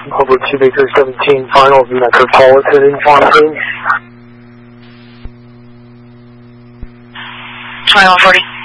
over 2 Baker 17 finals Metropolitan in Fontaine. 2140.